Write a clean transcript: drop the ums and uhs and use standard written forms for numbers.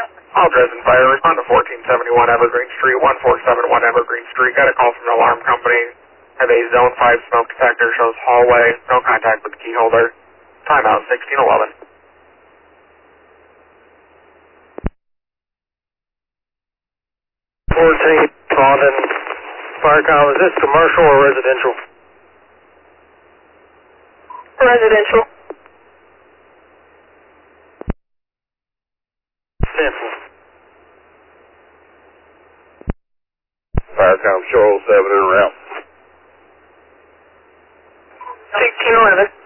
All Dresden Fire, respond to 1471 Evergreen Street, 1471 Evergreen Street. Got a call from an alarm company. Have a Zone 5 smoke detector, shows hallway, no contact with the key holder. Timeout 1611. Taunton Firecom, is this commercial or residential? Residential. Central. Firecom, Show 07 en route. 1611.